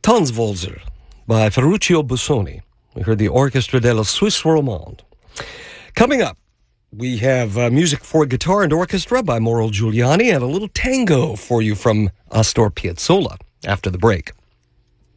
Tanzwalzer by Ferruccio Busoni. We heard the Orchestra della Suisse Romande. Coming up, we have music for guitar and orchestra by Mauro Giuliani and a little tango for you from Astor Piazzolla after the break.